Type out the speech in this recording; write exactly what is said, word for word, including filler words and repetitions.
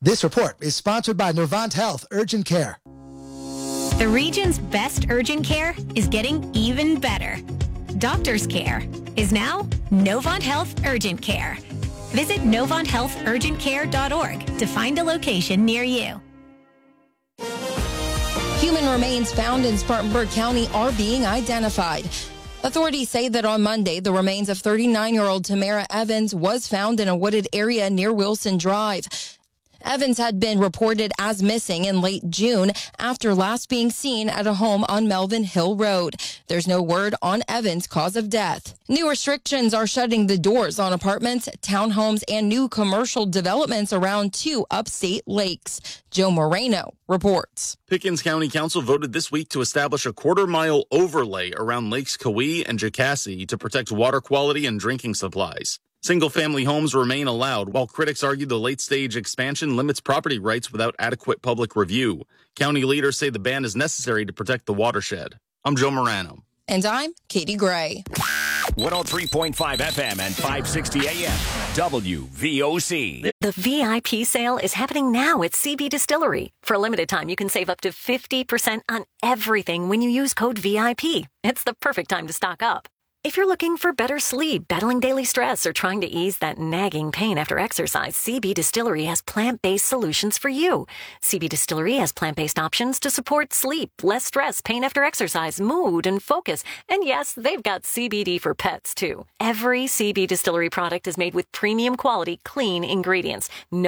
This report is sponsored by Novant Health Urgent Care. The region's best urgent care is getting even better. Doctor's care is now Novant Health Urgent Care. Visit novant health urgent care dot org to find a location near you. Human remains found in Spartanburg County are being identified. Authorities say that on Monday, the remains of thirty-nine-year-old Tamara Evans was found in a wooded area near Wilson Drive. Evans had been reported as missing in late June after last being seen at a home on Melvin Hill Road. There's no word on Evans' cause of death. New restrictions are shutting the doors on apartments, townhomes, and new commercial developments around two upstate lakes. Joe Moreno reports. Pickens County Council voted this week to establish a quarter-mile overlay around Lakes Kauai and Jocassee to protect water quality and drinking supplies. Single-family homes remain allowed, while critics argue the late-stage expansion limits property rights without adequate public review. County leaders say the ban is necessary to protect the watershed. I'm Joe Morano. And I'm Katie Gray. one oh three point five F M and five sixty A M, W V O C. The V I P sale is happening now at C B Distillery. For a limited time, you can save up to fifty percent on everything when you use code V I P. It's the perfect time to stock up. If you're looking for better sleep, battling daily stress, or trying to ease that nagging pain after exercise, C B Distillery has plant-based solutions for you. C B Distillery has plant-based options to support sleep, less stress, pain after exercise, mood, and focus. And yes, they've got C B D for pets, too. Every C B Distillery product is made with premium quality, clean ingredients. No